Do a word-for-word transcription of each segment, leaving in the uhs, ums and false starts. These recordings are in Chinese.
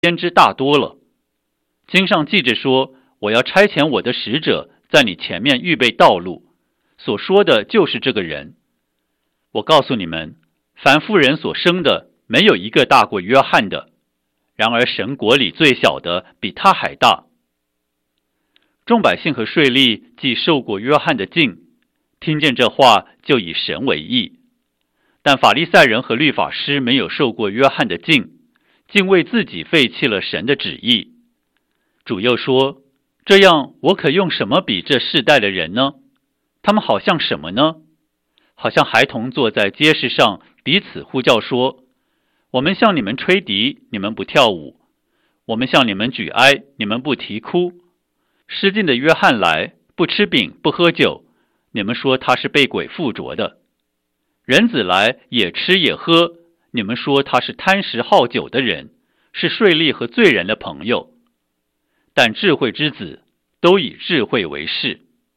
先知大多了。经上记着说，我要差遣我的使者在你前面预备道路，所说的就是这个人。我告诉你们，凡妇人所生的，没有一个大过约翰的，然而神国里最小的比他还大。众百姓和税吏既受过约翰的浸，听见这话就以神为义。但法利赛人和律法师没有受过约翰的浸，竟为自己废弃了神的旨意。主又说，这样我可用什么比这世代的人呢？他们好像什么呢？好像孩童坐在街市上，彼此呼叫说，我们向你们吹笛，你们不跳舞；我们向你们举哀，你们不啼哭。失禁的约翰来，不吃饼，不喝酒，你们说他是被鬼附着的；人子来，也吃也喝，你们说他是贪食好酒的人，是税吏和罪人的朋友。但智慧之子都以智慧为事。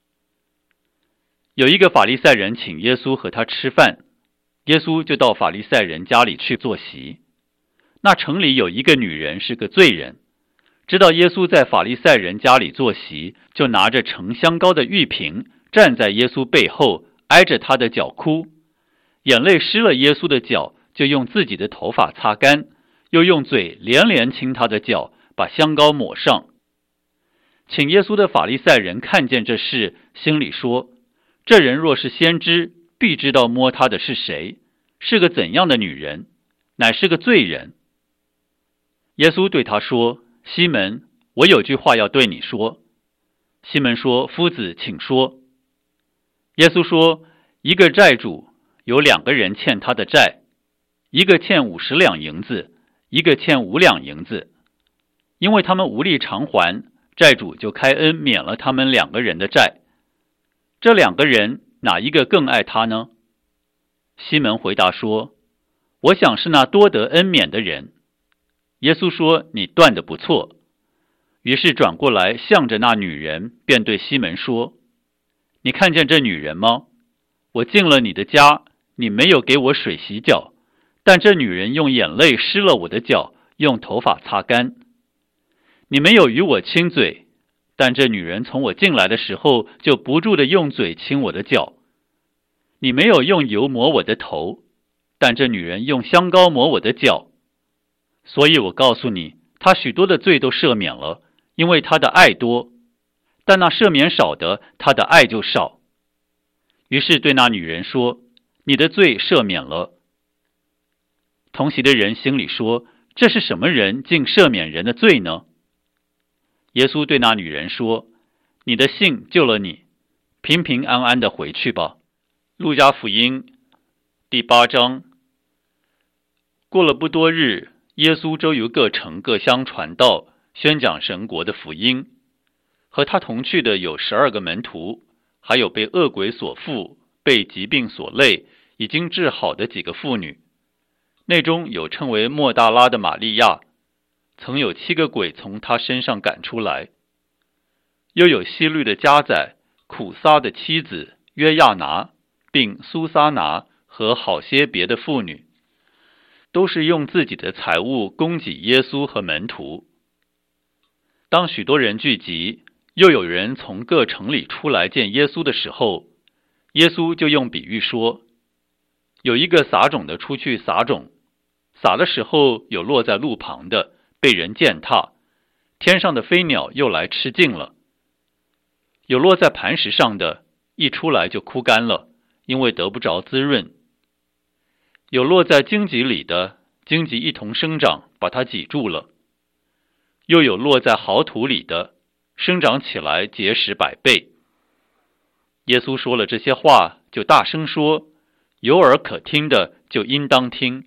有一个法利赛人请耶稣和他吃饭，耶稣就到法利赛人家里去坐席。那城里有一个女人是个罪人，知道耶稣在法利赛人家里坐席，就拿着盛香膏的玉瓶，站在耶稣背后，挨着他的脚哭，眼泪湿了耶稣的脚，就用自己的头发擦干，又用嘴连连亲他的脚，把香膏抹上。请耶稣的法利赛人看见这事，心里说，这人若是先知，必知道摸他的是谁，是个怎样的女人，乃是个罪人。耶稣对他说，西门，我有句话要对你说。西门说，夫子，请说。耶稣说，一个债主有两个人欠他的债，一个欠五十两银子，一个欠五两银子。因为他们无力偿还，债主就开恩免了他们两个人的债。这两个人哪一个更爱他呢？西门回答说，我想是那多得恩免的人。耶稣说，你断得不错。于是转过来向着那女人，便对西门说，你看见这女人吗？我进了你的家，你没有给我水洗脚，但这女人用眼泪湿了我的脚，用头发擦干。你没有与我亲嘴，但这女人从我进来的时候，就不住地用嘴亲我的脚。你没有用油抹我的头，但这女人用香膏抹我的脚。所以我告诉你，她许多的罪都赦免了，因为她的爱多；但那赦免少的，她的爱就少。于是对那女人说，你的罪赦免了。同席的人心里说，这是什么人竟赦免人的罪呢？耶稣对那女人说，你的信救了你，平平安安的回去吧。路加福音第八章。过了不多日，耶稣周游各城各乡传道，宣讲神国的福音。和他同去的有十二个门徒，还有被恶鬼所附、被疾病所累、已经治好的几个妇女。内中有称为莫大拉的玛利亚，曾有七个鬼从他身上赶出来。又有希律的家宰、苦撒的妻子约亚拿，并苏撒拿和好些别的妇女，都是用自己的财物供给耶稣和门徒。当许多人聚集，又有人从各城里出来见耶稣的时候，耶稣就用比喻说，有一个撒种的出去撒种，撒的时候有落在路旁的，被人践踏，天上的飞鸟又来吃尽了；有落在磐石上的，一出来就枯干了，因为得不着滋润；有落在荆棘里的，荆棘一同生长，把它挤住了；又有落在好土里的，生长起来结实百倍。耶稣说了这些话，就大声说，有耳可听的就应当听。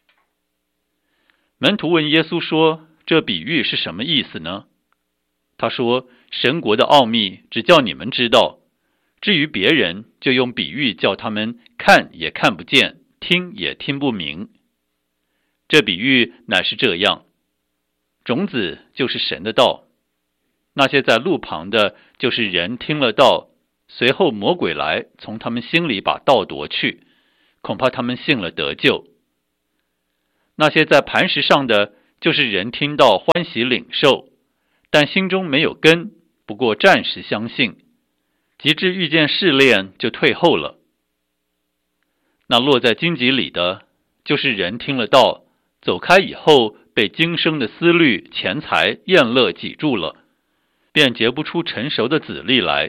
门徒问耶稣说，这比喻是什么意思呢？他说，神国的奥秘只叫你们知道，至于别人，就用比喻叫他们看也看不见，听也听不明。这比喻乃是这样，种子就是神的道，那些在路旁的，就是人听了道，随后魔鬼来，从他们心里把道夺去，恐怕他们信了得救。那些在磐石上的， 就是人听到欢喜领受，但心中没有根，不过暂时相信，及至遇见试炼就退后了。那落在荆棘里的，就是人听了道，走开以后，被今生的思虑、钱财、宴乐挤住了，便结不出成熟的子粒来。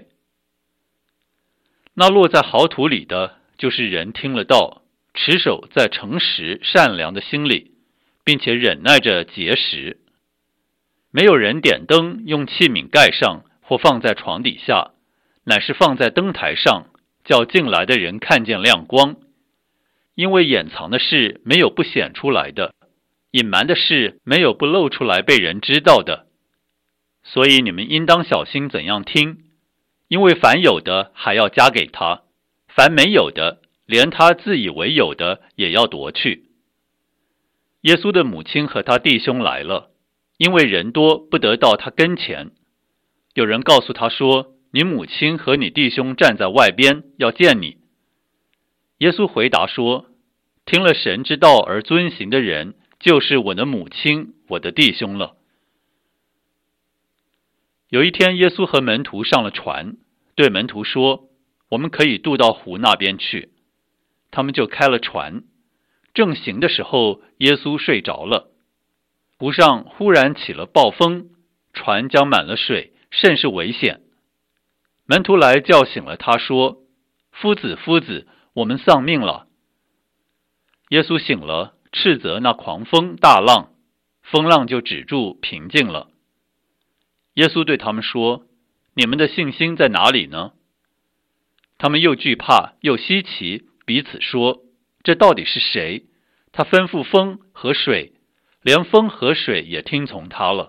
那落在好土里的，就是人听了道，持守在诚实善良的心里，并且忍耐着结实。没有人点灯用器皿盖上，或放在床底下，乃是放在灯台上，叫进来的人看见亮光。因为掩藏的事没有不显出来的，隐瞒的事没有不露出来被人知道的。所以你们应当小心怎样听，因为凡有的还要加给他，凡没有的，连他自以为有的也要夺去。耶稣的母亲和他弟兄来了，因为人多，不得到他跟前。有人告诉他说，你母亲和你弟兄站在外边，要见你。耶稣回答说，听了神之道而遵行的人，就是我的母亲，我的弟兄了。有一天，耶稣和门徒上了船，对门徒说，我们可以渡到湖那边去。他们就开了船，正行的时候，耶稣睡着了。湖上忽然起了暴风，船将满了水，甚是危险。门徒来叫醒了他，说，夫子夫子，我们丧命了。耶稣醒了，斥责那狂风大浪，风浪就止住，平静了。耶稣对他们说，你们的信心在哪里呢？他们又惧怕又稀奇，彼此说，这到底是谁？他吩咐风和水，连风和水也听从他了。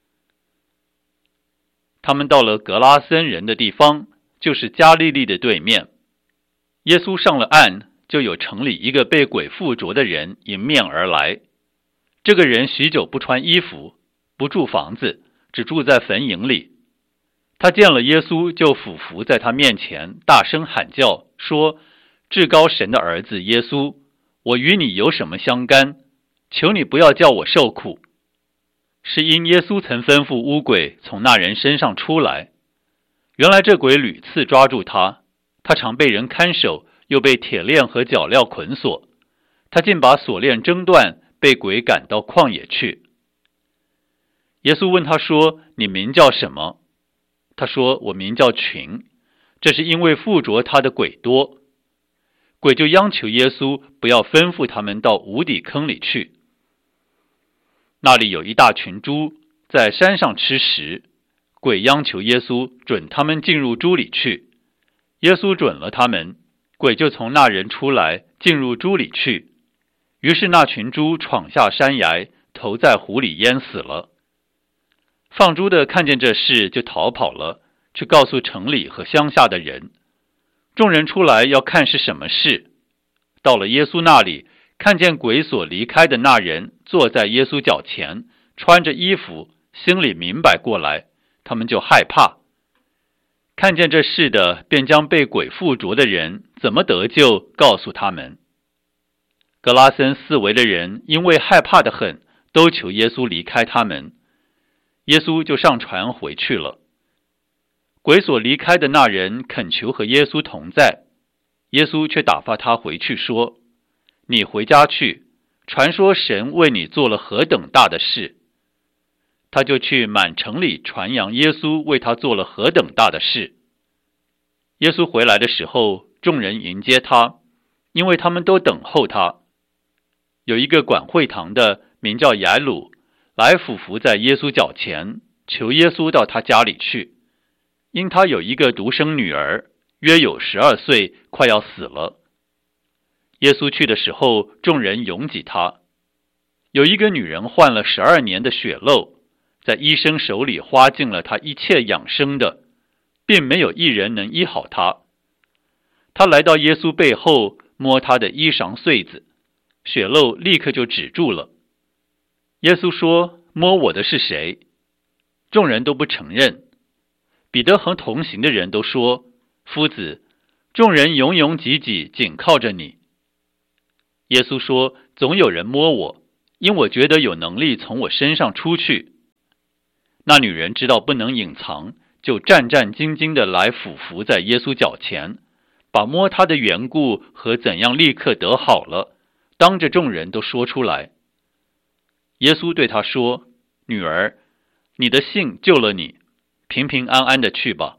他们到了格拉森人的地方，就是加利利的对面。耶稣上了岸，就有城里一个被鬼附着的人迎面而来。这个人许久不穿衣服，不住房子，只住在坟茔里。他见了耶稣，就俯伏在他面前，大声喊叫，说，至高神的儿子耶稣，我与你有什么相干？求你不要叫我受苦。是因耶稣曾吩咐污鬼从那人身上出来。原来这鬼屡次抓住他，他常被人看守，又被铁链和脚镣捆锁。他竟把锁链挣断，被鬼赶到旷野去。耶稣问他说，你名叫什么？他说，我名叫群，这是因为附着他的鬼多。鬼就央求耶稣不要吩咐他们到无底坑里去。那里有一大群猪在山上吃食，鬼央求耶稣准他们进入猪里去。耶稣准了他们，鬼就从那人出来，进入猪里去。于是那群猪闯下山崖，投在湖里淹死了。放猪的看见这事，就逃跑了，去告诉城里和乡下的人。众人出来要看是什么事。到了耶稣那里，看见鬼所离开的那人坐在耶稣脚前，穿着衣服，心里明白过来，他们就害怕。看见这事的，便将被鬼附着的人怎么得救告诉他们。格拉森四围的人因为害怕得很，都求耶稣离开他们。耶稣就上船回去了。鬼所离开的那人恳求和耶稣同在，耶稣却打发他回去说，你回家去，传说神为你做了何等大的事。他就去满城里传扬耶稣为他做了何等大的事。耶稣回来的时候，众人迎接他，因为他们都等候他。有一个管会堂的名叫雅鲁，来俯伏在耶稣脚前，求耶稣到他家里去，因他有一个独生女儿，约有十二岁，快要死了。耶稣去的时候，众人拥挤他。有一个女人患了十二年的血漏，在医生手里花尽了他一切养生的，并没有一人能医好他。他来到耶稣背后，摸他的衣裳穗子，血漏立刻就止住了。耶稣说，摸我的是谁？众人都不承认。彼得和同行的人都说，夫子，众人拥拥挤挤，紧靠着你。耶稣说，总有人摸我， 因我觉得有能力从我身上出去。”那女人知道不能隐藏，就战战兢兢地来俯伏在耶稣脚前，把摸他的缘故和怎样立刻得好了，当着众人都说出来。耶稣对她说：“女儿，你的信救了你，平平安安的去吧。”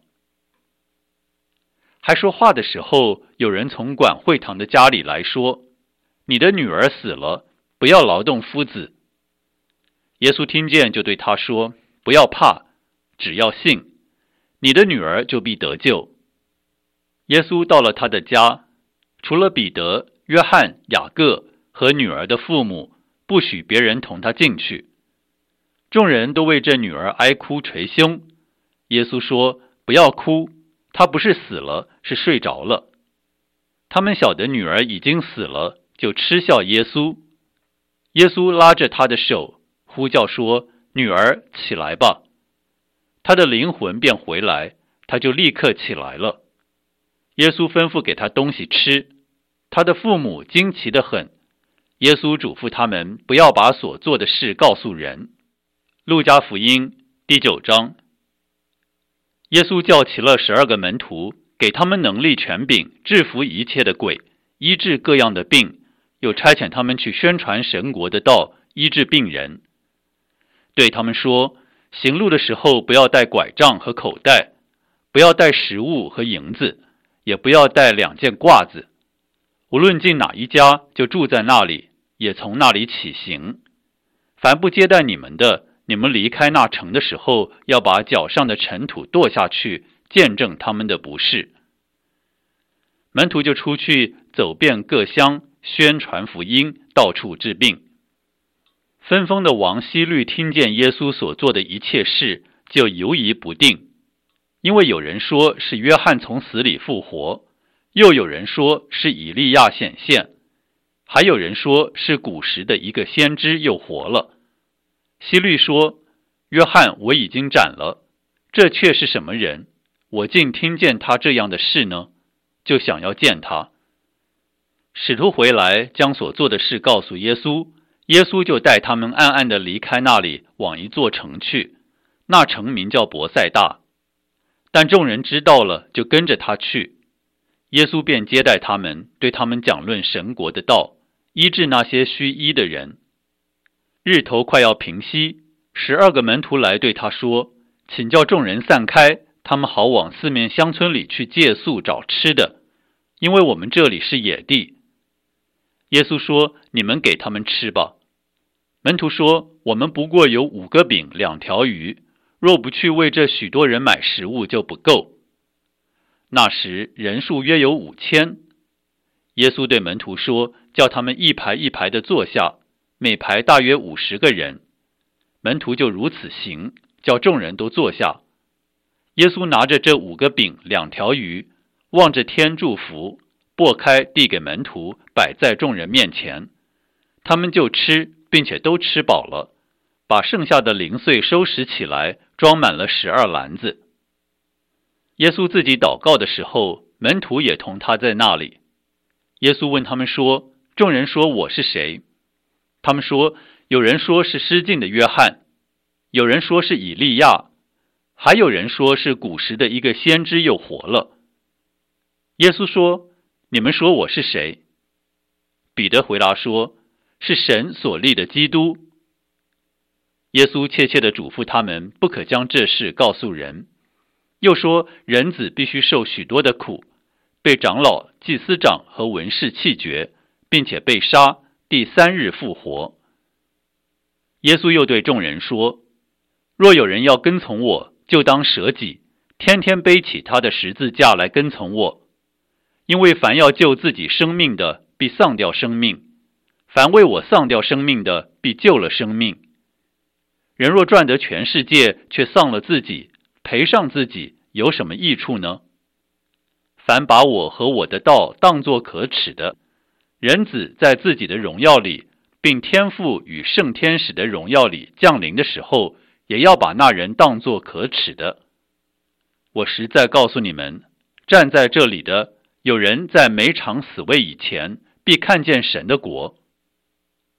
还说话的时候，有人从管会堂的家里来说：“你的女儿死了，不要劳动夫子。”耶稣听见，就对他说：“不要怕，只要信，你的女儿就必得救。”耶稣到了他的家，除了彼得、约翰、雅各和女儿的父母，不许别人同他进去。众人都为这女儿哀哭捶胸。耶稣说：“不要哭，她不是死了，是睡着了。”他们晓得女儿已经死了，就嗤笑耶稣。耶稣拉着她的手，呼叫说：“女儿，起来吧。”她的灵魂便回来，她就立刻起来了。耶稣吩咐给她东西吃，她的父母惊奇得很。耶稣嘱咐他们不要把所做的事告诉人。路加福音第九章。耶稣叫齐了十二个门徒，给他们能力权柄，制服一切的鬼，医治各样的病，又差遣他们去宣传神国的道，医治病人。对他们说：“行路的时候不要带拐杖和口袋，不要带食物和银子，也不要带两件褂子。无论进哪一家，就住在那里，也从那里起行。凡不接待你们的，你们离开那城的时候，要把脚上的尘土跺下去，见证他们的不是。”门徒就出去走遍各乡，宣传福音，到处治病。分封的王希律听见耶稣所做的一切事，就犹疑不定，因为有人说是约翰从死里复活，又有人说是以利亚显现，还有人说是古时的一个先知又活了。希律说：“约翰我已经斩了，这却是什么人？我竟听见他这样的事呢？”就想要见他。使徒回来，将所做的事告诉耶稣，耶稣就带他们暗暗地离开那里，往一座城去，那城名叫伯赛大。但众人知道了，就跟着他去。耶稣便接待他们，对他们讲论神国的道，医治那些需医的人。日头快要平息，十二个门徒来对他说：“请叫众人散开，他们好往四面乡村里去借宿找吃的，因为我们这里是野地。”耶稣说：“你们给他们吃吧。”门徒说：“我们不过有五个饼两条鱼，若不去为这许多人买食物，就不够。”那时人数约有五千。耶稣对门徒说：“叫他们一排一排的坐下，每排大约五十个人。”门徒就如此行，叫众人都坐下。耶稣拿着这五个饼两条鱼，望着天祝福，擘开递给门徒，摆在众人面前。他们就吃，并且都吃饱了，把剩下的零碎收拾起来，装满了十二篮子。耶稣自己祷告的时候，门徒也同他在那里。耶稣问他们说：“众人说我是谁？”他们说：“有人说是失禁的约翰，有人说是以利亚，还有人说是古时的一个先知又活了。”耶稣说：“你们说我是谁？”彼得回答说：“是神所立的基督。”耶稣切切地嘱咐他们，不可将这事告诉人。又说，人子必须受许多的苦，被长老、祭司长和文士弃绝，并且被杀，第三日复活。耶稣又对众人说：“若有人要跟从我，就当舍己，天天背起他的十字架来跟从我。因为凡要救自己生命的，必丧掉生命；凡为我丧掉生命的，必救了生命。人若赚得全世界，却丧了自己，赔上自己，有什么益处呢？凡把我和我的道当作可耻的，人子在自己的荣耀里，并天父与圣天使的荣耀里降临的时候，也要把那人当作可耻的。我实在告诉你们，站在这里的有人在没尝死味以前，必看见神的国。”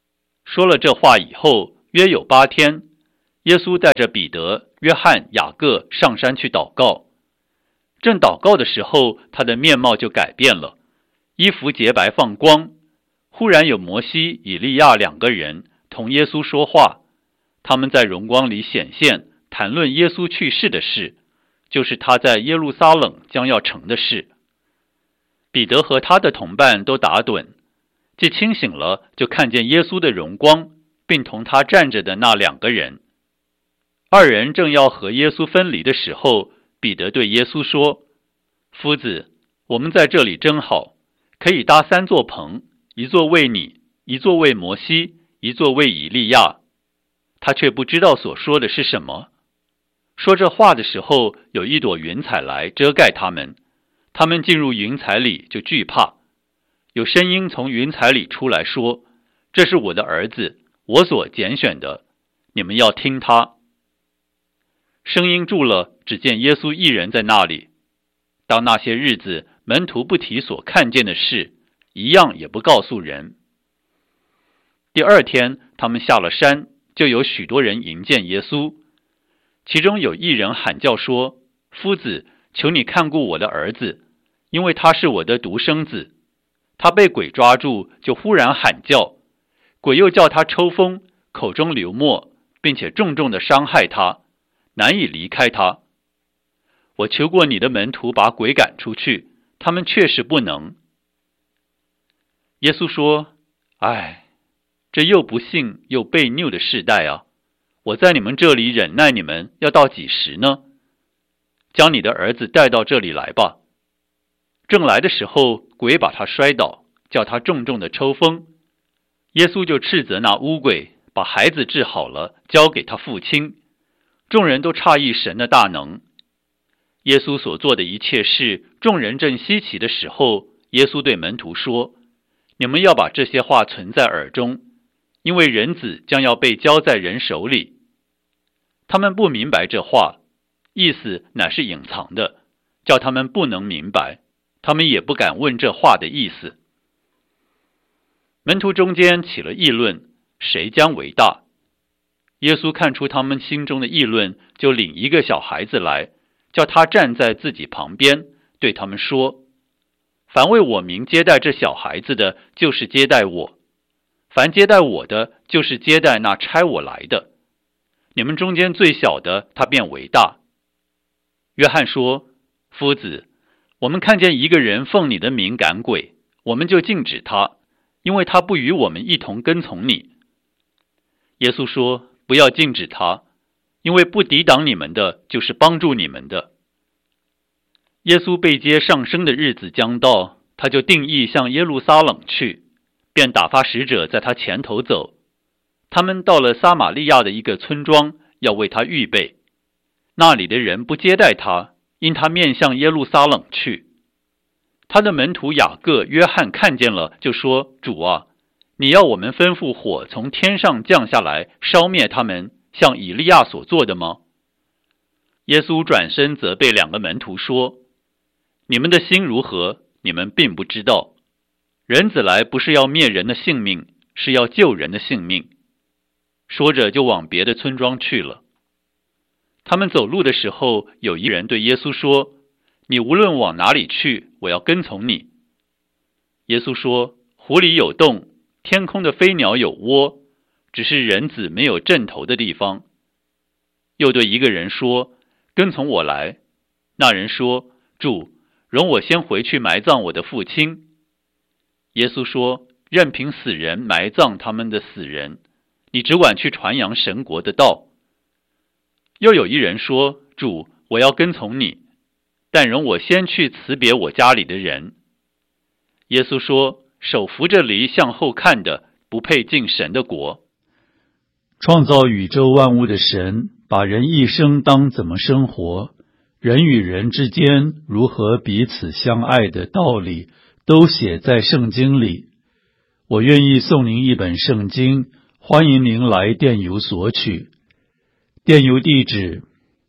说了这话以后，约有八天，耶稣带着彼得、约翰、雅各上山去祷告。正祷告的时候，他的面貌就改变了，衣服洁白放光。忽然有摩西、以利亚两个人同耶稣说话，他们在荣光里显现，谈论耶稣去世的事，就是他在耶路撒冷将要成的事。彼得和他的同伴都打盹，既清醒了，就看见耶稣的荣光，并同他站着的那两个人。二人正要和耶稣分离的时候，彼得对耶稣说：夫子，我们在这里真好，可以搭三座棚，一座为你，一座为摩西，一座为以利亚。他却不知道所说的是什么。说这话的时候，有一朵云彩来遮盖他们，他们进入云彩里就惧怕。有声音从云彩里出来说：这是我的儿子，我所拣选的，你们要听他。声音住了，只见耶稣一人在那里。当那些日子，门徒不提所看见的事，一样也不告诉人。第二天，他们下了山，就有许多人迎见耶稣。其中有一人喊叫说：夫子，求你看顾我的儿子，因为他是我的独生子。他被鬼抓住，就忽然喊叫，鬼又叫他抽风，口中流沫，并且重重地伤害他，难以离开他。我求过你的门徒把鬼赶出去，他们确实不能。耶稣说：唉，这又不信又悖逆的世代啊！我在你们这里忍耐你们要到几时呢？将你的儿子带到这里来吧。正来的时候，鬼把他摔倒，叫他重重的抽风。耶稣就斥责那污鬼，把孩子治好了，交给他父亲。众人都诧异神的大能。耶稣所做的一切事，众人正稀奇的时候，耶稣对门徒说：你们要把这些话存在耳中，因为人子将要被交在人手里。他们不明白这话，意思乃是隐藏的，叫他们不能明白，他们也不敢问这话的意思。门徒中间起了议论，谁将为大？耶稣看出他们心中的议论，就领一个小孩子来，叫他站在自己旁边，对他们说：凡为我名接待这小孩子的，就是接待我；凡接待我的，就是接待那差我来的。你们中间最小的，他便为大。约翰说：夫子，我们看见一个人奉你的名赶鬼，我们就禁止他，因为他不与我们一同跟从你。耶稣说：不要禁止他，因为不抵挡你们的，就是帮助你们的。耶稣被接上升的日子将到，他就定意向耶路撒冷去，便打发使者在他前头走。他们到了撒玛利亚的一个村庄，要为他预备。那里的人不接待他，因他面向耶路撒冷去。他的门徒雅各、约翰看见了，就说：主啊，你要我们吩咐火从天上降下来，烧灭他们，像以利亚所做的吗？耶稣转身责备两个门徒说：你们的心如何，你们并不知道。人子来不是要灭人的性命，是要救人的性命。说着就往别的村庄去了。他们走路的时候，有一人对耶稣说：你无论往哪里去，我要跟从你。耶稣说：湖里有洞，天空的飞鸟有窝，只是人子没有枕头的地方。又对一个人说：跟从我来。那人说：主，容我先回去埋葬我的父亲。耶稣说：任凭死人埋葬他们的死人，你只管去传扬神国的道。又有一人说：主，我要跟从你，但容我先去辞别我家里的人。耶稣说：手扶着犁向后看的，不配进神的国。 创造宇宙万物的神，把人一生当怎么生活，人与人之间如何彼此相爱的道理，都写在圣经里。我愿意送您一本圣经，欢迎您来电邮索取。电邮地址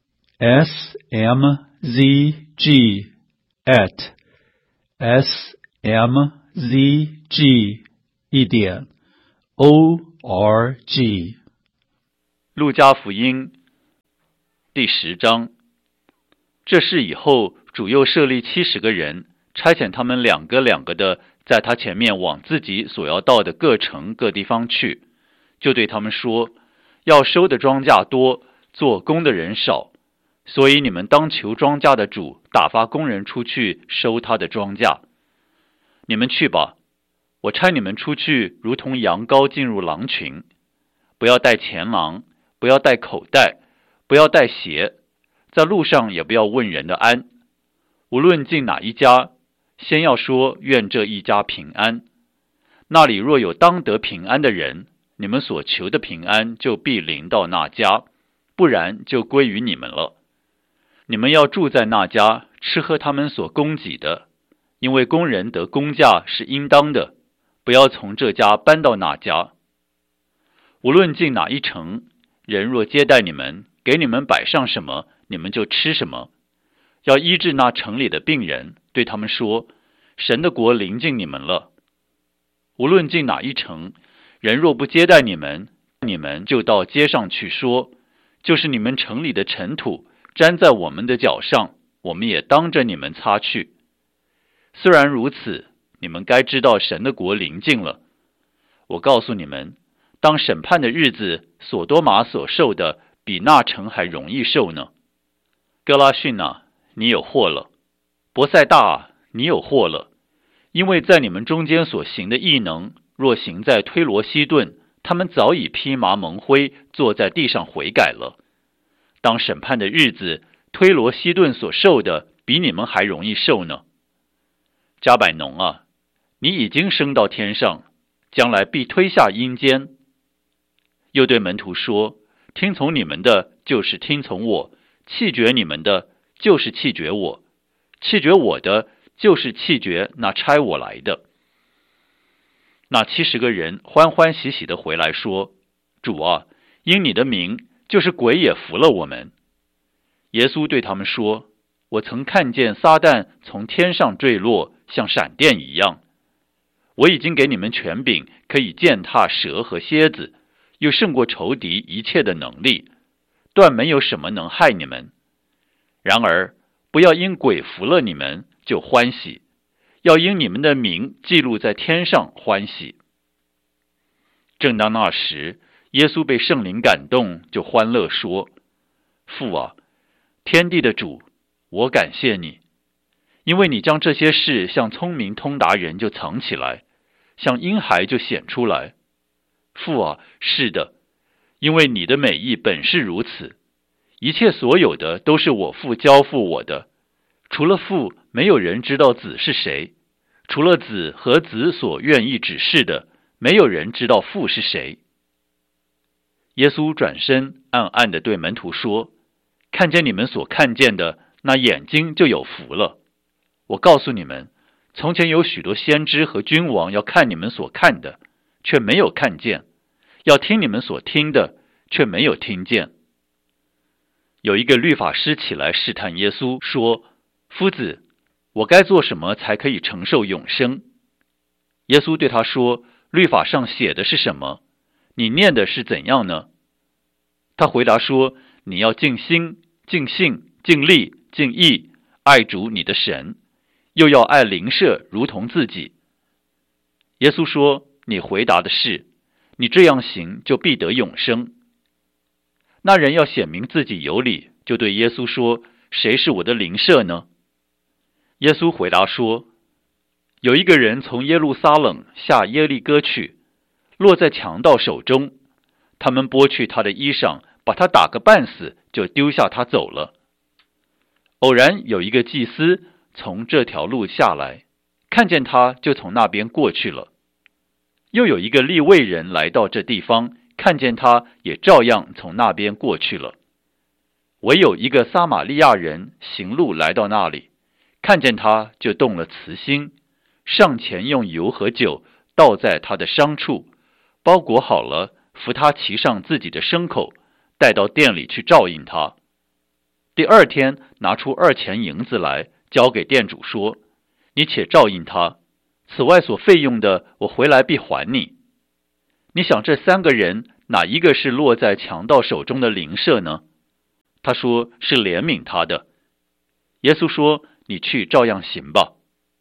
s m z g at s m z g 一点 o R G。 路加福音第十章。这事以后，主又设立七十个人，差遣他们两个两个的在他前面往自己所要到的各城各地方去，就对他们说，要收的庄稼多，做工的人少，所以你们当求庄稼的主打发工人出去收他的庄稼。你们去吧，我差你们出去，如同羊羔进入狼群。不要带钱囊，不要带口袋，不要带鞋，在路上也不要问人的安。无论进哪一家，先要说愿这一家平安。那里若有当得平安的人，你们所求的平安就必临到那家，不然就归于你们了。你们要住在那家，吃喝他们所供给的，因为工人得工价是应当的，不要从这家搬到那家。无论进哪一城，人若接待你们，给你们摆上什么，你们就吃什么。要医治那城里的病人，对他们说，神的国临近你们了。无论进哪一城，人若不接待你们，你们就到街上去说，就是你们城里的尘土沾在我们的脚上，我们也当着你们擦去。虽然如此，你们该知道神的国临近了。我告诉你们，当审判的日子，所多玛所受的比那城还容易受呢。哥拉汛啊，你有祸了；伯赛大啊，你有祸了。因为在你们中间所行的异能，若行在推罗西顿，他们早已披麻蒙灰，坐在地上悔改了。当审判的日子，推罗西顿所受的比你们还容易受呢。加百农啊，你已经升到天上，将来必推下阴间。又对门徒说，听从你们的就是听从我，弃绝你们的就是弃绝我，弃绝我的就是弃绝那差我来的。那七十个人欢欢喜喜地回来说，主啊，因你的名，就是鬼也服了我们。耶稣对他们说，我曾看见撒旦从天上坠落，像闪电一样。我已经给你们权柄，可以践踏蛇和蝎子，又胜过仇敌一切的能力，断没有什么能害你们。然而不要因鬼服了你们就欢喜，要因你们的名记录在天上欢喜。正当那时，耶稣被圣灵感动，就欢乐说，父啊，天地的主，我感谢你，因为你将这些事向聪明通达人就藏起来，向婴孩就显出来。父啊，是的，因为你的美意本是如此。一切所有的都是我父交付我的，除了父，没有人知道子是谁；除了子和子所愿意指示的，没有人知道父是谁。耶稣转身暗暗地对门徒说，看见你们所看见的，那眼睛就有福了。我告诉你们，从前有许多先知和君王要看你们所看的，却没有看见；要听你们所听的，却没有听见。有一个律法师起来试探耶稣，说，夫子，我该做什么才可以承受永生？耶稣对他说，律法上写的是什么？你念的是怎样呢？他回答说，你要尽心、尽性、尽力、尽意，爱主你的神，又要爱邻舍如同自己。耶稣说，你回答的是，你这样行就必得永生。那人要显明自己有理，就对耶稣说，谁是我的邻舍呢？耶稣回答说，有一个人从耶路撒冷下耶利哥去，落在强盗手中，他们剥去他的衣裳，把他打个半死，就丢下他走了。偶然有一个祭司从这条路下来，看见他，就从那边过去了。又有一个利未人来到这地方，看见他，也照样从那边过去了。唯有一个撒玛利亚人行路来到那里，看见他，就动了慈心，上前用油和酒倒在他的伤处，包裹好了，扶他骑上自己的牲口，带到店里去照应他。第二天拿出二钱银子来，交给店主说，你且照应他，此外所费用的，我回来必还你。 你想这三个人哪一个是落在强盗手中的邻舍呢？他说是怜悯他的。耶稣说，你去照样行吧。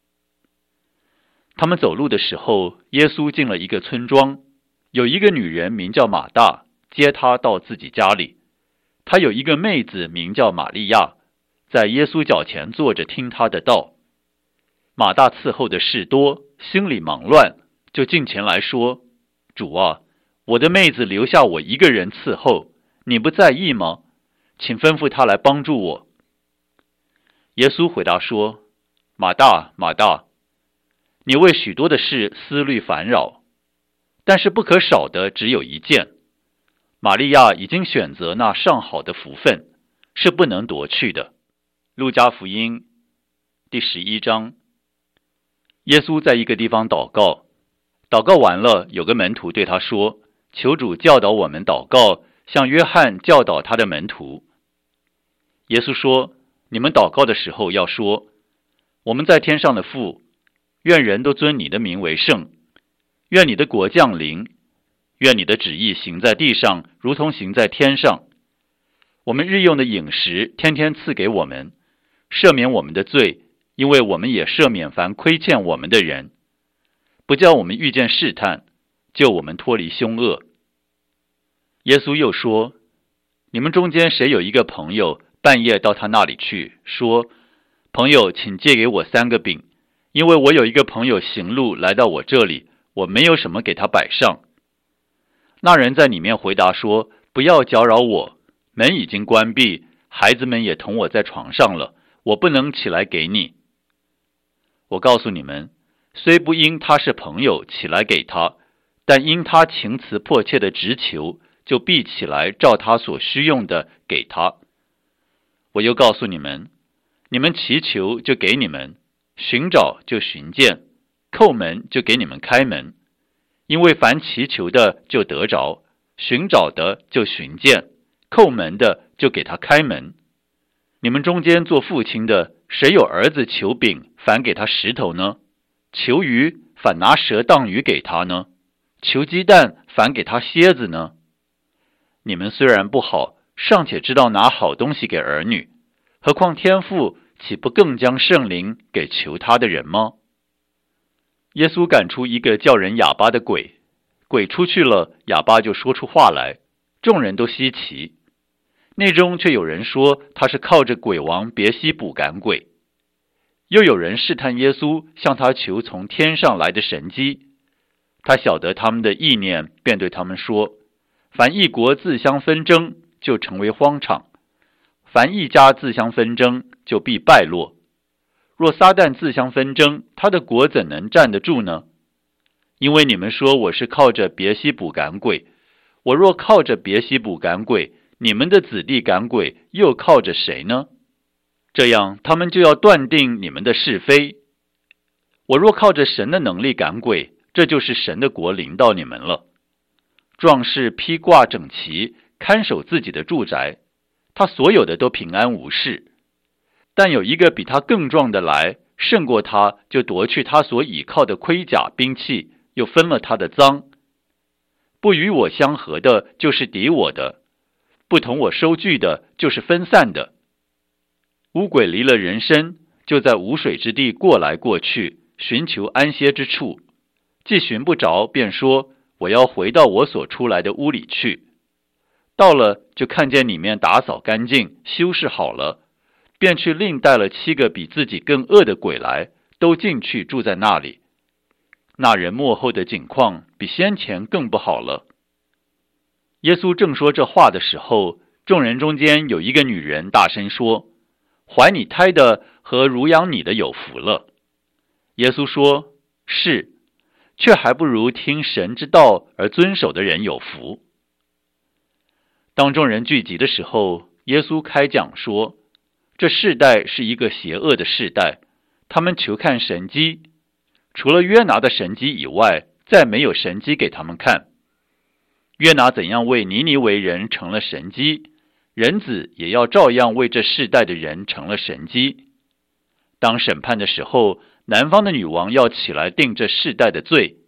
他们走路的时候，耶稣进了一个村庄，有一个女人名叫马大，接他到自己家里。她有一个妹子名叫玛利亚，在耶稣脚前坐着听他的道。马大伺候的事多，心里忙乱，就近前来说，主啊，我的妹子留下我一个人伺候，你不在意吗？请吩咐她来帮助我。耶稣回答说，马大，马大，你为许多的事思虑烦扰，但是不可少的只有一件。玛利亚已经选择那上好的福分，是不能夺去的。路加福音第十一章。耶稣在一个地方祷告，祷告完了，有个门徒对他说，求主教导我们祷告，像约翰教导他的门徒。耶稣说，你们祷告的时候要说，我们在天上的父，愿人都尊你的名为圣，愿你的国降临，愿你的旨意行在地上，如同行在天上。我们日用的饮食天天赐给我们，赦免我们的罪，因为我们也赦免凡亏欠我们的人，不叫我们遇见试探，救我们脱离凶恶。耶稣又说，你们中间谁有一个朋友，半夜到他那里去，说，朋友，请借给我三个饼，因为我有一个朋友行路来到我这里，我没有什么给他摆上。那人在里面回答说，不要搅扰我，门已经关闭，孩子们也同我在床上了，我不能起来给你。我告诉你们，虽不因他是朋友起来给他，但因他情辞迫切的直求，就必起来照他所需用的给他。我又告诉你们，你们祈求就给你们，寻找就寻见，叩门就给你们开门。因为凡祈求的就得着，寻找的就寻见，叩门的就给他开门。你们中间做父亲的，谁有儿子求饼，反给他石头呢？求鱼，反拿蛇当鱼给他呢？求鸡蛋，反给他蝎子呢？你们虽然不好，尚且知道拿好东西给儿女，何况天父岂不更将圣灵给求他的人吗？耶稣赶出一个叫人哑巴的鬼，鬼出去了，哑巴就说出话来，众人都稀奇。内中却有人说他是靠着鬼王别西卜赶鬼。又有人试探耶稣，向他求从天上来的神迹。他晓得他们的意念，便对他们说，凡一国自相纷争，就成为荒场；凡一家自相纷争，就必败落。若撒旦自相纷争，他的国怎能站得住呢？因为你们说我是靠着别西卜赶鬼，我若靠着别西卜赶鬼，你们的子弟赶鬼又靠着谁呢？这样他们就要断定你们的是非。我若靠着神的能力赶鬼，这就是神的国临到你们了。壮士披挂整齐，看守自己的住宅，他所有的都平安无事。但有一个比他更壮的来，胜过他，就夺去他所倚靠的盔甲兵器，又分了他的赃。不与我相合的，就是敌我的；不同我收据的，就是分散的。污鬼离了人身，就在无水之地过来过去，寻求安歇之处。既寻不着，便说，我要回到我所出来的屋里去。到了，就看见里面打扫干净，修饰好了，便去另带了七个比自己更恶的鬼来，都进去住在那里。那人末后的景况比先前更不好了。耶稣正说这话的时候，众人中间有一个女人大声说，怀你胎的和乳养你的有福了。耶稣说，是，却还不如听神之道而遵守的人有福。当众人聚集的时候，耶稣开讲说，这世代是一个邪恶的世代，他们求看神迹，除了约拿的神迹以外，再没有神迹给他们看。约拿怎样为尼尼微人成了神迹，人子也要照样为这世代的人成了神迹。当审判的时候，南方的女王要起来定这世代的罪，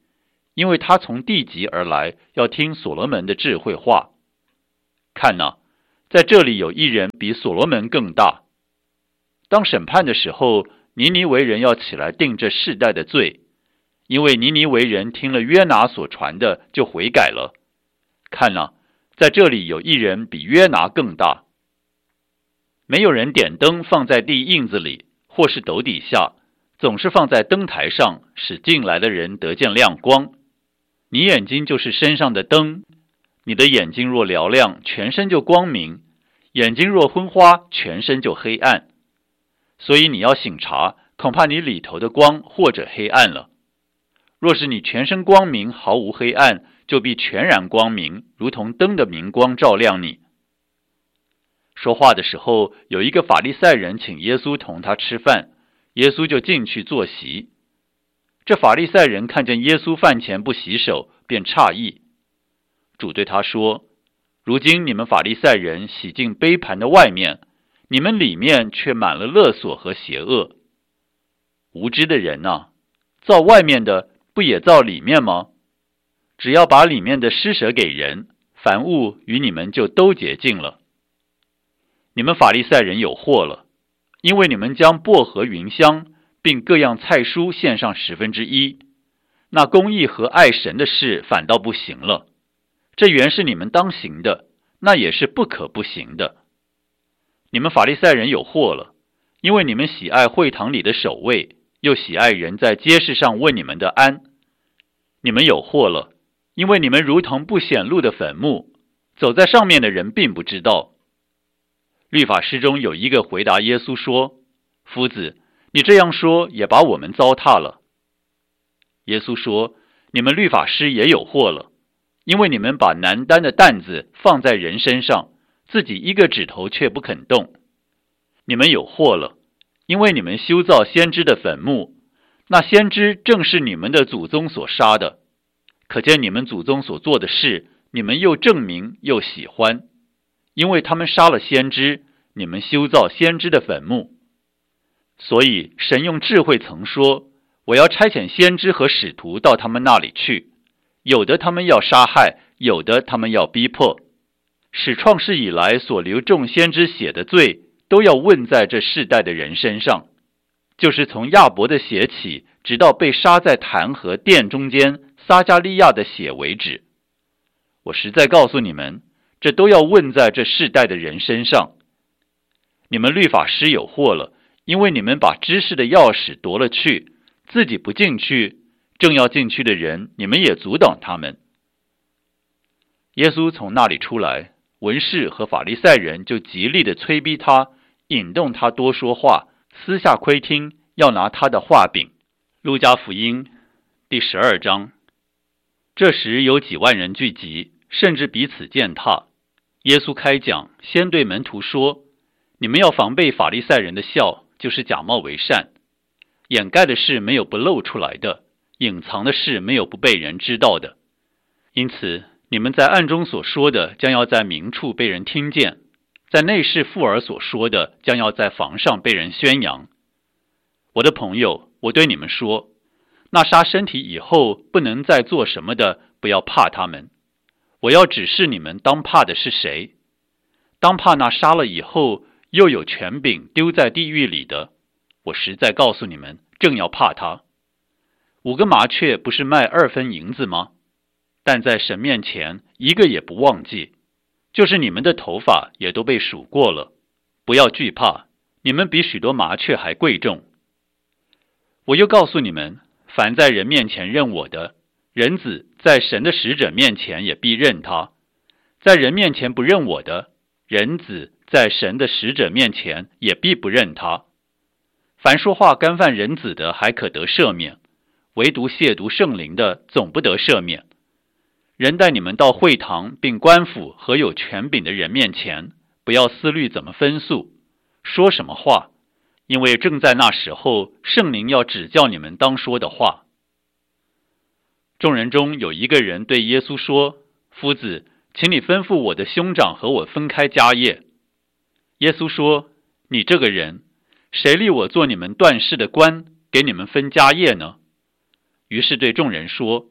因为他从地极而来，要听所罗门的智慧话。看哪，在这里有一人比所罗门更大。当审判的时候，尼尼微人要起来定这世代的罪，因为尼尼微人听了约拿所传的，就悔改了。看哪，在这里有一人比约拿更大。没有人点灯放在地印子里，或是斗底下，总是放在灯台上，使进来的人得见亮光。你眼睛就是身上的灯，你的眼睛若嘹亮，全身就光明；眼睛若昏花，全身就黑暗。所以你要省察，恐怕你里头的光或者黑暗了。若是你全身光明，毫无黑暗，就必全然光明，如同灯的明光照亮你。说话的时候，有一个法利赛人请耶稣同他吃饭，耶稣就进去坐席。这法利赛人看见耶稣饭前不洗手，便诧异。主对他说：如今你们法利赛人洗净杯盘的外面，你们里面却满了勒索和邪恶。无知的人啊，造外面的不也造里面吗？只要把里面的施舍给人，凡物与你们就都洁净了。你们法利赛人有祸了，因为你们将薄荷、芸香并各样菜蔬献上十分之一，那公义和爱神的事反倒不行了。这原是你们当行的，那也是不可不行的。你们法利赛人有祸了，因为你们喜爱会堂里的守卫，又喜爱人在街市上问你们的安。你们有祸了，因为你们如同不显露的坟墓，走在上面的人并不知道。律法师中有一个回答耶稣说：夫子，你这样说也把我们糟蹋了。耶稣说：你们律法师也有祸了，因为你们把难担的担子放在人身上，自己一个指头却不肯动。你们有祸了，因为你们修造先知的坟墓，那先知正是你们的祖宗所杀的。可见你们祖宗所做的事，你们又证明又喜欢，因为他们杀了先知，你们修造先知的坟墓。所以神用智慧曾说：我要差遣先知和使徒到他们那里去，有的他们要杀害，有的他们要逼迫，使创世以来所流众先知血的罪，都要问在这世代的人身上，就是从亚伯的血起，直到被杀在坛和殿中间撒加利亚的血为止。我实在告诉你们，这都要问在这世代的人身上。你们律法师有祸了，因为你们把知识的钥匙夺了去，自己不进去，正要进去的人，你们也阻挡他们。耶稣从那里出来，文士和法利赛人就极力的催逼他，引动他多说话，私下窥听，要拿他的话柄。路加福音第十二章。这时有几万人聚集，甚至彼此践踏。耶稣开讲，先对门徒说：你们要防备法利赛人的笑，就是假冒为善。掩盖的事没有不露出来的，隐藏的事没有不被人知道的。因此你们在暗中所说的，将要在明处被人听见；在内室附耳所说的，将要在房上被人宣扬。我的朋友，我对你们说，那杀身体以后不能再做什么的，不要怕他们。我要指示你们当怕的是谁。当怕那杀了以后又有权柄丢在地狱里的。我实在告诉你们，正要怕他。五个麻雀不是卖二分银子吗？但在神面前一个也不忘记，就是你们的头发也都被数过了。不要惧怕，你们比许多麻雀还贵重。我又告诉你们，凡在人面前认我的，人子在神的使者面前也必认他；在人面前不认我的，人子在神的使者面前也必不认他。凡说话干犯人子的，还可得赦免；唯独亵渎圣灵的，总不得赦免。人带你们到会堂并官府和有权柄的人面前，不要思虑怎么分诉，说什么话，因为正在那时候，圣灵要指教你们当说的话。众人中有一个人对耶稣说：夫子，请你吩咐我的兄长和我分开家业。耶稣说：你这个人，谁立我做你们断事的官，给你们分家业呢？于是对众人说：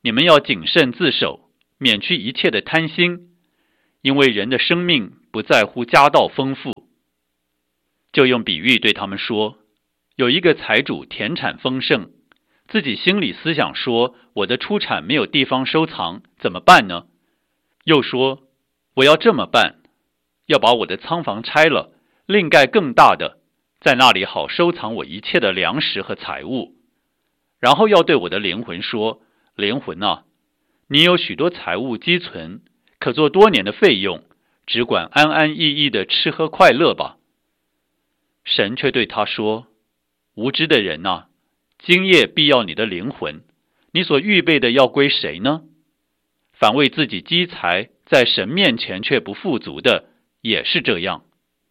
你们要谨慎自守，免去一切的贪心，因为人的生命不在乎家道丰富。就用比喻对他们说，有一个财主田产丰盛，自己心里思想说，我的出产没有地方收藏，怎么办呢？又说，我要这么办，要把我的仓房拆了，另盖更大的，在那里好收藏我一切的粮食和财物。然后要对我的灵魂说，灵魂啊，你有许多财物积存，可做多年的费用，只管安安逸逸的吃喝快乐吧。神却对他说，无知的人啊，今夜必要你的灵魂，你所预备的要归谁呢？反为自己积财，在神面前却不富足的，也是这样。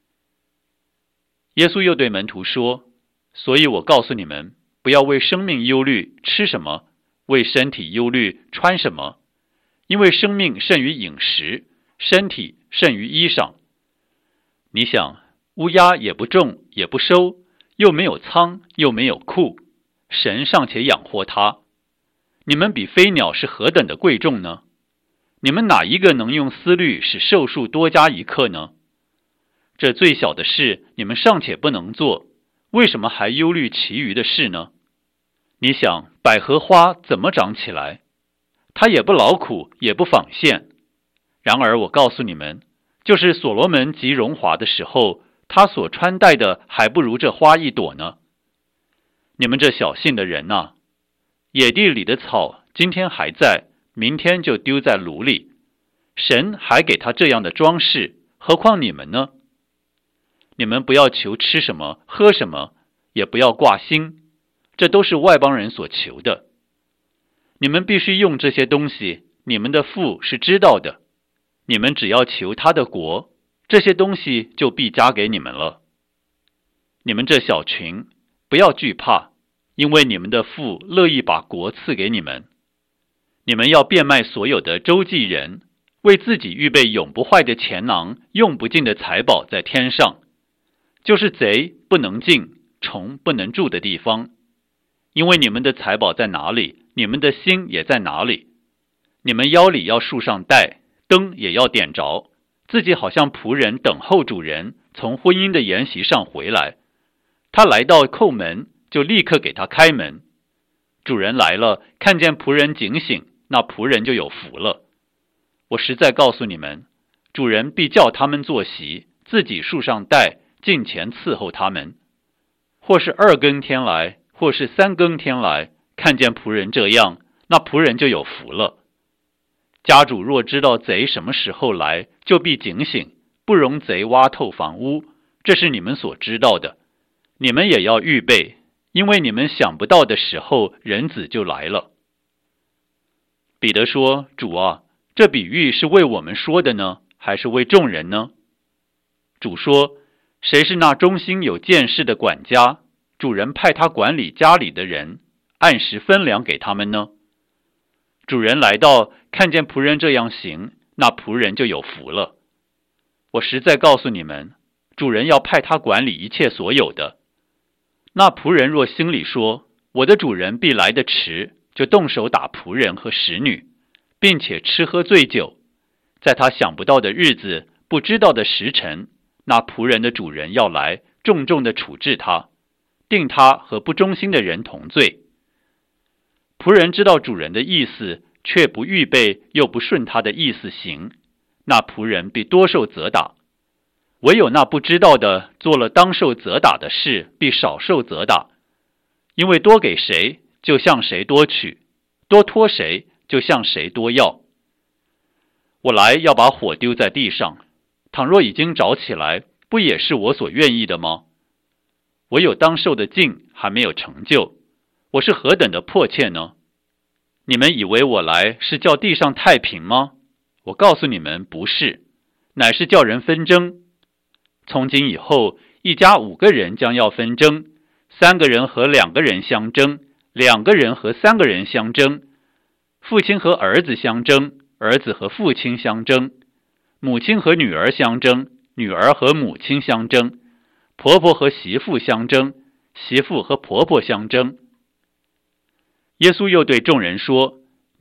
耶稣又对门徒说，所以我告诉你们，不要为生命忧虑吃什么，为身体忧虑穿什么，因为生命胜于饮食，身体胜于衣裳。你想，乌鸦也不种也不收，又没有仓又没有库，神尚且养活它，你们比飞鸟是何等的贵重呢？你们哪一个能用思虑使寿数多加一刻呢？这最小的事你们尚且不能做，为什么还忧虑其余的事呢？你想，百合花怎么长起来？它也不劳苦，也不纺线。然而我告诉你们，就是所罗门极荣华的时候，他所穿戴的还不如这花一朵呢。你们这小信的人啊，野地里的草今天还在，明天就丢在炉里，神还给他这样的装饰，何况你们呢？你们不要求吃什么喝什么，也不要挂心，这都是外邦人所求的。你们必须用这些东西，你们的父是知道的。你们只要求他的国，这些东西就必加给你们了。你们这小群，不要惧怕，因为你们的父乐意把国赐给你们。你们要变卖所有的周济人，为自己预备永不坏的钱囊，用不尽的财宝在天上，就是贼不能进，虫不能住的地方。因为你们的财宝在哪里，你们的心也在哪里。你们腰里要束上带，灯也要点着，自己好像仆人等候主人从婚姻的筵席上回来。他来到叩门，就立刻给他开门。主人来了，看见仆人警醒，那仆人就有福了。我实在告诉你们，主人必叫他们坐席，自己束上带，进前伺候他们。或是二更天来，或是三更天来，看见仆人这样，那仆人就有福了。家主若知道贼什么时候来，就必警醒，不容贼挖透房屋，这是你们所知道的。你们也要预备，因为你们想不到的时候，人子就来了。彼得说，主啊，这比喻是为我们说的呢，还是为众人呢？主说，谁是那忠心有见识的管家，主人派他管理家里的人，按时分粮给他们呢？主人来到，看见仆人这样行，那仆人就有福了。我实在告诉你们，主人要派他管理一切所有的。那仆人若心里说，我的主人必来得迟，就动手打仆人和使女，并且吃喝醉酒，在他想不到的日子，不知道的时辰，那仆人的主人要来，重重的处置他，定他和不忠心的人同罪。仆人知道主人的意思，却不预备，又不顺他的意思行，那仆人必多受责打。唯有那不知道的，做了当受责打的事，必少受责打。因为多给谁，就向谁多取；多托谁，就向谁多要。我来要把火丢在地上，倘若已经着起来，不也是我所愿意的吗？我有当受的尽还没有成就，我是何等的迫切呢？你们以为我来是叫地上太平吗？我告诉你们，不是，乃是叫人纷争。从今以后，一家五个人将要纷争，三个人和两个人相争，两个人和三个人相争，父亲和儿子相争，儿子和父亲相争，母亲和女儿相争，女儿和母亲相争，婆婆和媳妇相争，媳妇和婆婆相争。耶稣又对众人说，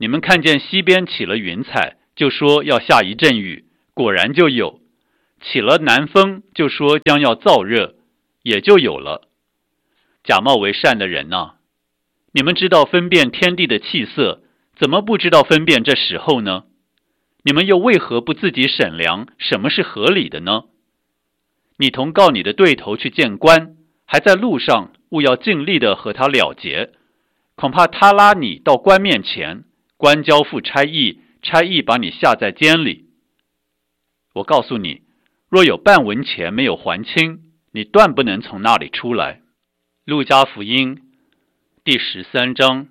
你们看见西边起了云彩，就说要下一阵雨，果然就有；起了南风，就说将要燥热，也就有了。假冒为善的人啊，你们知道分辨天地的气色，怎么不知道分辨这时候呢？你们又为何不自己审量什么是合理的呢？你同告你的对头去见官，还在路上，务要尽力的和他了结，恐怕他拉你到官面前，官交付差役，差役把你下在监里。我告诉你，若有半文钱没有还清，你断不能从那里出来。路加福音第十三章。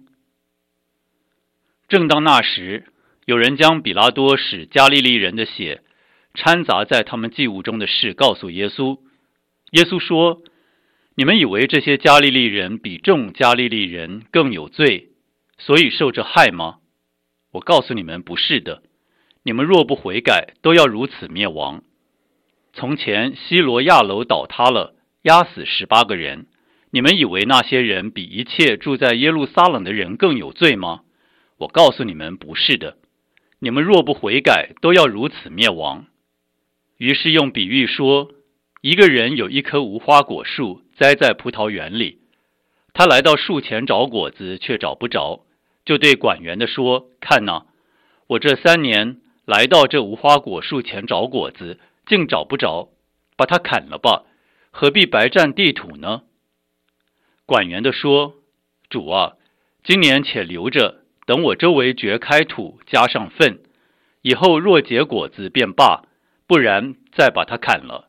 正当那时，有人将比拉多使加利利人的血掺杂在他们祭物中的事告诉耶稣。耶稣说，你们以为这些加利利人比众加利利人更有罪，所以受这害吗？我告诉你们，不是的。你们若不悔改，都要如此灭亡。从前西罗亚楼倒塌了，压死十八个人，你们以为那些人比一切住在耶路撒冷的人更有罪吗？我告诉你们，不是的。你们若不悔改，都要如此灭亡。于是用比喻说，一个人有一棵无花果树栽在葡萄园里，他来到树前找果子，却找不着，就对管园的说，看哪，我这三年来到这无花果树前找果子，竟找不着，把它砍了吧，何必白占地土呢？管园的说，主啊，今年且留着，等我周围掘开土，加上粪，以后若结果子便罢，不然再把它砍了。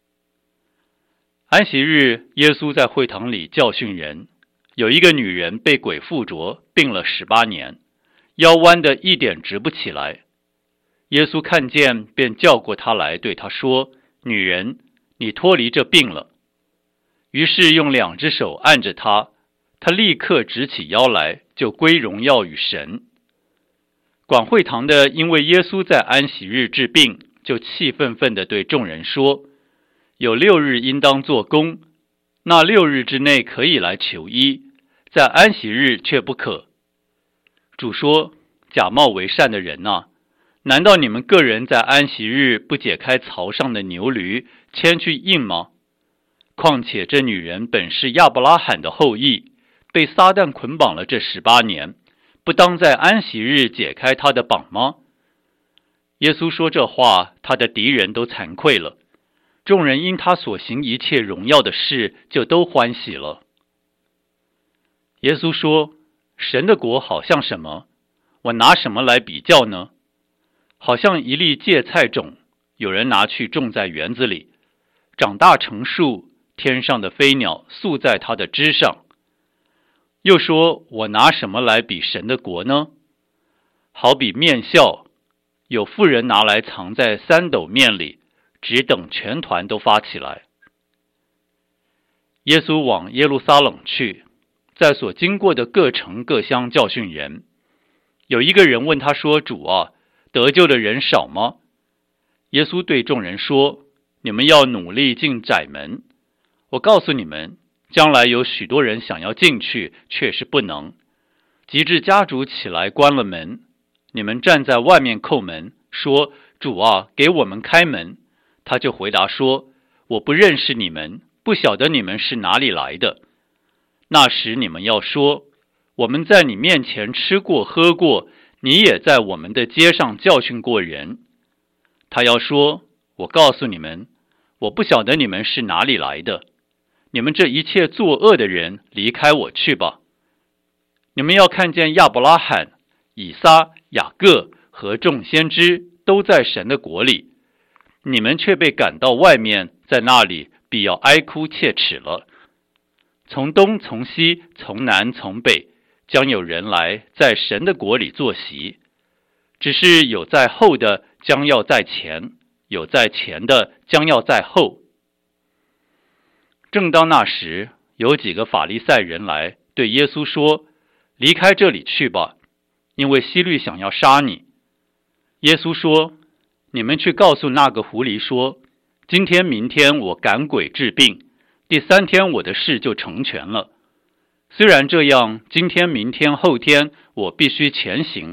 安息日，耶稣在会堂里教训人，有一个女人被鬼附着，病了十八年，腰弯的一点直不起来。耶稣看见，便叫过她来，对她说，女人，你脱离这病了。于是用两只手按着她，她立刻直起腰来，就归荣耀与神。管会堂的因为耶稣在安息日治病，就气愤愤地对众人说，有六日应当做工，那六日之内可以来求医，在安息日却不可。主说，假冒为善的人啊，难道你们个人在安息日不解开槽上的牛驴，牵去印吗？况且这女人本是亚伯拉罕的后裔，被撒旦捆绑了这十八年，不当在安息日解开她的绑吗？耶稣说这话，他的敌人都惭愧了，众人因他所行一切荣耀的事，就都欢喜了。耶稣说，神的国好像什么？我拿什么来比较呢？好像一粒芥菜种，有人拿去种在园子里，长大成树，天上的飞鸟宿在它的枝上。又说，我拿什么来比神的国呢？好比面酵，有妇人拿来藏在三斗面里，只等全团都发起来。耶稣往耶路撒冷去，在所经过的各城各乡教训人。有一个人问他说，主啊，得救的人少吗？耶稣对众人说，你们要努力进窄门。我告诉你们，将来有许多人想要进去，却是不能。及至家主起来关了门，你们站在外面叩门，说，主啊，给我们开门。他就回答说，我不认识你们，不晓得你们是哪里来的。那时你们要说，我们在你面前吃过喝过，你也在我们的街上教训过人。他要说，我告诉你们，我不晓得你们是哪里来的，你们这一切作恶的人，离开我去吧。你们要看见亚伯拉罕、以撒、雅各和众先知都在神的国里，你们却被赶到外面，在那里必要哀哭切齿了。从东从西从南从北，将有人来在神的国里坐席。只是有在后的将要在前，有在前的将要在后。正当那时，有几个法利赛人来对耶稣说，离开这里去吧，因为希律想要杀你。耶稣说，你们去告诉那个狐狸说，今天明天我赶鬼治病，第三天我的事就成全了。虽然这样，今天明天后天我必须前行，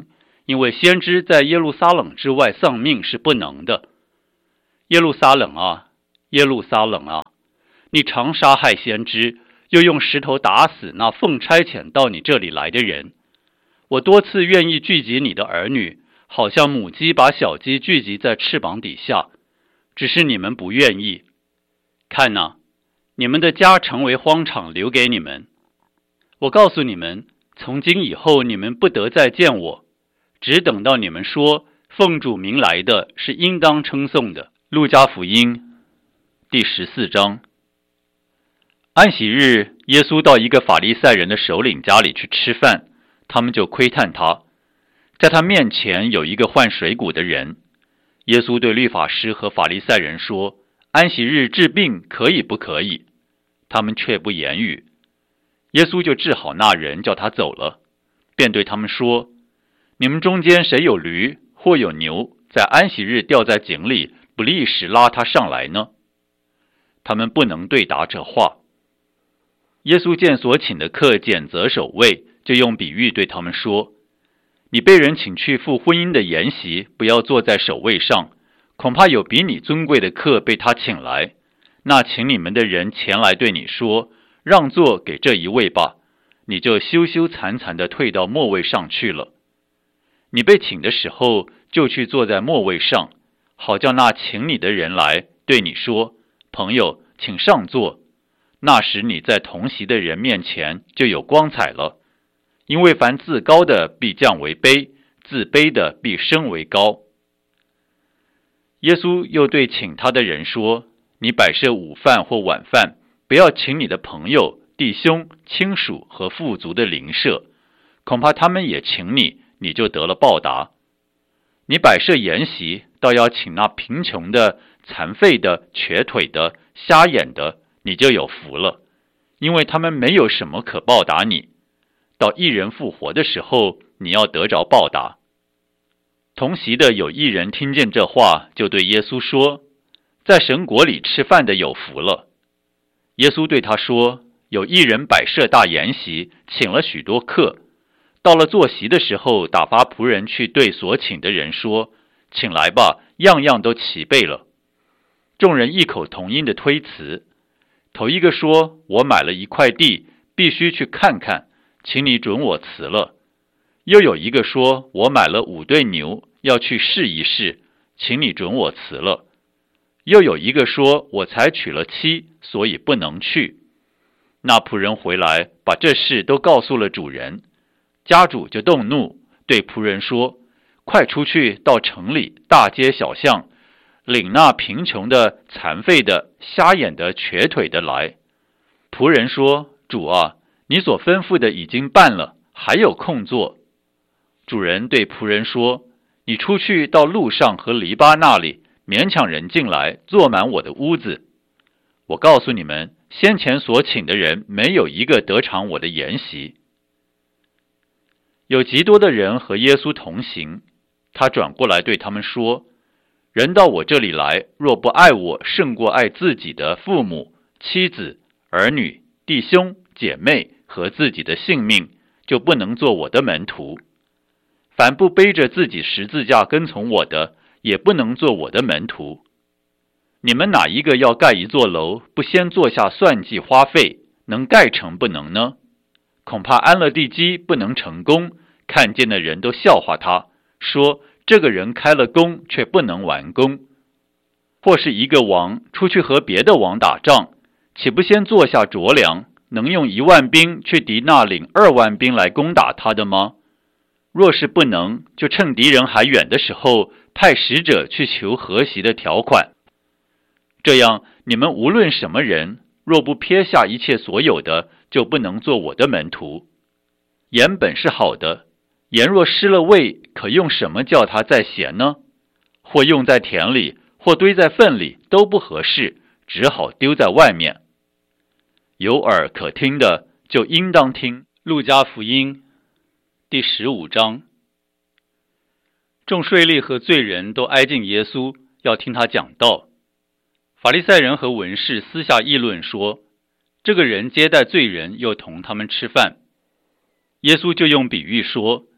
因为先知在耶路撒冷之外丧命是不能的。耶路撒冷啊，耶路撒冷啊，你常杀害先知，又用石头打死那奉差遣到你这里来的人。我多次愿意聚集你的儿女，好像母鸡把小鸡聚集在翅膀底下，只是你们不愿意。看哪，你们的家成为荒场，留给你们。我告诉你们，从今以后你们不得再见我，只等到你们说奉主名来的是应当称颂的。路加福音第十四章。安息日，耶稣到一个法利赛人的首领家里去吃饭，他们就窥探他。在他面前有一个患水谷的人。耶稣对律法师和法利赛人说，安息日治病可以不可以？他们却不言语。耶稣就治好那人，叫他走了，便对他们说，你们中间谁有驴或有牛，在安息日掉在井里，不立时拉他上来呢？他们不能对答这话。耶稣见所请的客拣择守卫，就用比喻对他们说，你被人请去赴婚姻的筵席，不要坐在首位上，恐怕有比你尊贵的客被他请来，那请你们的人前来对你说，让座给这一位吧，你就羞羞惭惭地退到末位上去了。你被请的时候，就去坐在末位上，好叫那请你的人来对你说，朋友，请上座。那时你在同席的人面前就有光彩了，因为凡自高的必降为卑，自卑的必升为高。耶稣又对请他的人说，你摆设午饭或晚饭，不要请你的朋友、弟兄、亲属和富足的邻舍，恐怕他们也请你，你就得了报答。你摆设筵席，倒要请那贫穷的、残废的、瘸腿的、瞎眼的，你就有福了，因为他们没有什么可报答你。到一人复活的时候，你要得着报答。同席的有一人听见这话，就对耶稣说，在神国里吃饭的有福了。耶稣对他说，有一人摆设大筵席，请了许多客。到了坐席的时候，打发仆人去对所请的人说，请来吧，样样都齐备了。众人异口同音的推辞。头一个说，我买了一块地，必须去看看，请你准我辞了。又有一个说，我买了五对牛，要去试一试，请你准我辞了。又有一个说，我才娶了妻，所以不能去。那仆人回来，把这事都告诉了主人。家主就动怒，对仆人说，快出去到城里大街小巷，领那贫穷的、残废的、瞎眼的、瘸腿的来。仆人说，主啊，你所吩咐的已经办了，还有空做。主人对仆人说，你出去到路上和篱笆那里，勉强人进来，坐满我的屋子。我告诉你们，先前所请的人，没有一个得偿我的筵席。有极多的人和耶稣同行，他转过来对他们说，人到我这里来，若不爱我胜过爱自己的父母、妻子、儿女、弟兄、姐妹和自己的性命，就不能做我的门徒。凡不背着自己十字架跟从我的，也不能做我的门徒。你们哪一个要盖一座楼，不先做下算计花费，能盖成不能呢？恐怕安了地基不能成功，看见的人都笑话他，说这个人开了工，却不能完工。或是一个王出去和别的王打仗，岂不先坐下酌量，能用一万兵去敌那领二万兵来攻打他的吗？若是不能，就趁敌人还远的时候，派使者去求和习的条款。这样，你们无论什么人，若不撇下一切所有的，就不能做我的门徒。盐本是好的，盐若失了味，可用什么叫它再咸呢？或用在田里，或堆在粪里，都不合适，只好丢在外面。有耳可听的，就应当听。路加福音第十五章。众税吏和罪人都挨近耶稣，要听他讲道。法利赛人和文士私下议论说，这个人接待罪人，又同他们吃饭。耶稣就用比喻说，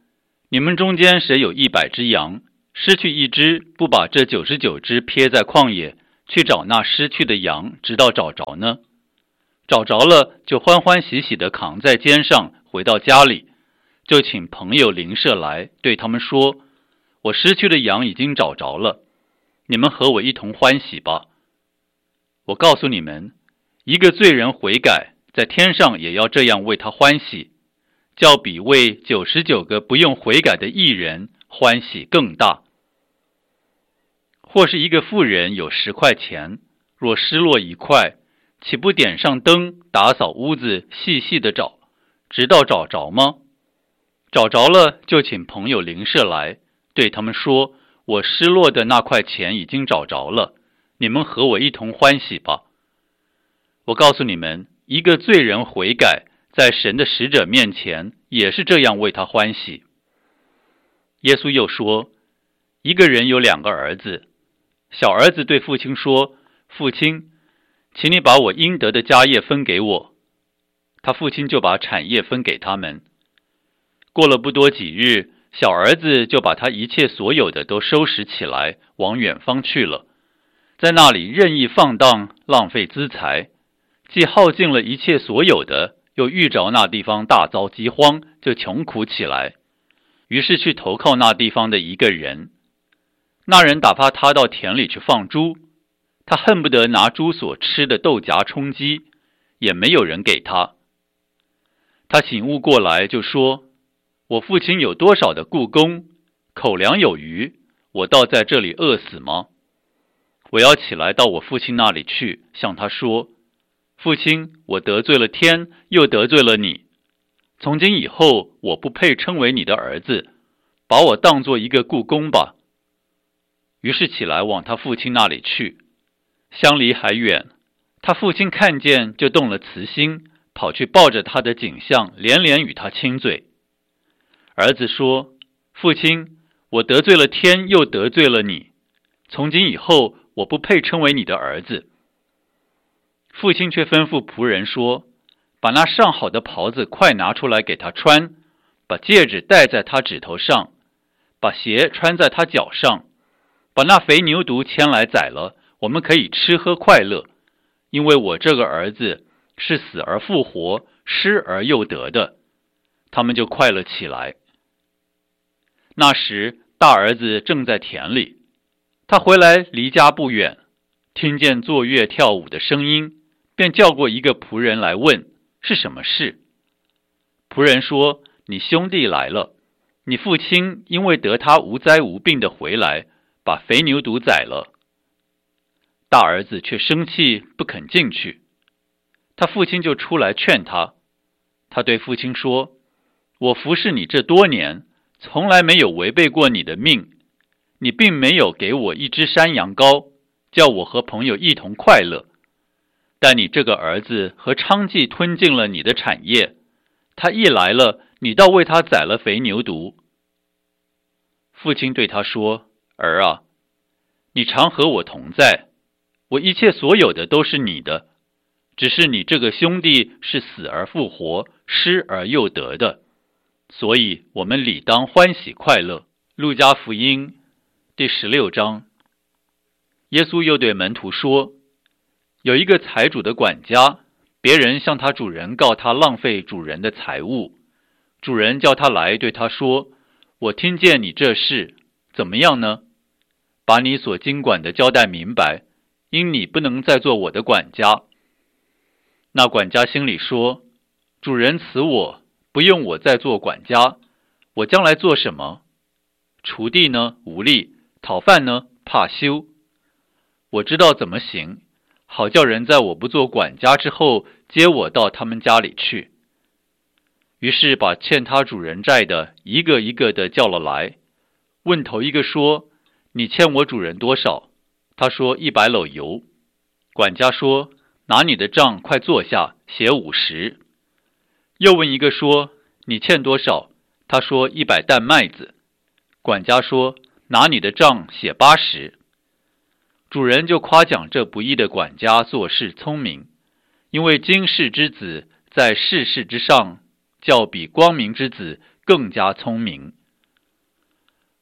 你们中间谁有一百只羊，失去一只，不把这九十九只撇在旷野，去找那失去的羊，直到找着呢？找着了，就欢欢喜喜地扛在肩上，回到家里，就请朋友邻舍来，对他们说：我失去的羊已经找着了，你们和我一同欢喜吧。我告诉你们，一个罪人悔改，在天上也要这样为他欢喜，较比为九十九个不用悔改的义人欢喜更大。或是一个妇人有十块钱，若失落一块，岂不点上灯，打扫屋子，细细的找，直到找着吗？找着了，就请朋友邻舍来，对他们说：我失落的那块钱已经找着了，你们和我一同欢喜吧。我告诉你们，一个罪人悔改，在神的使者面前也是这样为他欢喜。耶稣又说，一个人有两个儿子，小儿子对父亲说：父亲，请你把我应得的家业分给我。他父亲就把产业分给他们。过了不多几日，小儿子就把他一切所有的都收拾起来，往远方去了，在那里任意放荡，浪费资财，既耗尽了一切所有的，又遇着那地方大遭饥荒，就穷苦起来，于是去投靠那地方的一个人。那人打发他到田里去放猪，他恨不得拿猪所吃的豆荚充饥，也没有人给他。他醒悟过来，就说：我父亲有多少的雇工，口粮有余，我倒在这里饿死吗？我要起来到我父亲那里去，向他说：父亲，我得罪了天，又得罪了你，从今以后我不配称为你的儿子，把我当作一个雇工吧。于是起来往他父亲那里去，相离还远，他父亲看见，就动了慈心，跑去抱着他的颈项，连连与他亲嘴。儿子说：父亲，我得罪了天，又得罪了你，从今以后我不配称为你的儿子。父亲却吩咐仆人说：把那上好的袍子快拿出来给他穿，把戒指戴在他指头上，把鞋穿在他脚上，把那肥牛犊牵来宰了，我们可以吃喝快乐，因为我这个儿子是死而复活，失而又得的。他们就快乐起来。那时大儿子正在田里，他回来离家不远，听见坐乐跳舞的声音，便叫过一个仆人来问是什么事。仆人说：你兄弟来了，你父亲因为得他无灾无病的回来，把肥牛犊宰了。大儿子却生气，不肯进去。他父亲就出来劝他。他对父亲说：我服侍你这多年，从来没有违背过你的命，你并没有给我一只山羊羔，叫我和朋友一同快乐。但你这个儿子和娼妓吞尽了你的产业，他一来了，你倒为他宰了肥牛犊。父亲对他说：儿啊，你常和我同在，我一切所有的都是你的，只是你这个兄弟是死而复活，失而又得的，所以我们理当欢喜快乐。路加福音第十六章。耶稣又对门徒说：有一个财主的管家，别人向他主人告他浪费主人的财物，主人叫他来，对他说：我听见你这事，怎么样呢？把你所经管的交代明白，因你不能再做我的管家。那管家心里说：主人辞我，不用我再做管家，我将来做什么？锄地呢，无力；讨饭呢，怕羞。我知道怎么行，好叫人在我不做管家之后，接我到他们家里去。于是把欠他主人债的一个一个的叫了来，问头一个说：你欠我主人多少？他说：一百篓油。管家说：拿你的账，快坐下，写五十。又问一个说：你欠多少？他说：一百担麦子。管家说：拿你的账，写八十。主人就夸奖这不义的管家做事聪明，因为今世之子在世事之上，较比光明之子更加聪明。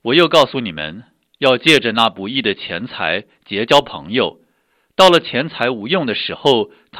我又告诉你们，要借着那不义的钱财结交朋友，到了钱财无用的时候，他